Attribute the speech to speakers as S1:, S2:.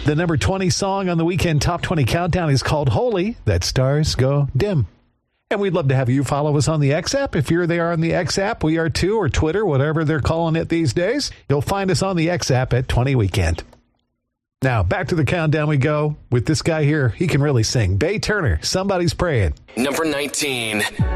S1: The number 20 song on the Weekend Top 20 Countdown is called Holy, That Stars Go Dim. And we'd love to have you follow us on the X app. If you're there on the X app, we are too, or Twitter, whatever they're calling it these days. You'll find us on the X app at 20 Weekend. Now, back to the countdown we go with this guy here. He can really sing. Bay Turner, Somebody's Praying.
S2: Number 19.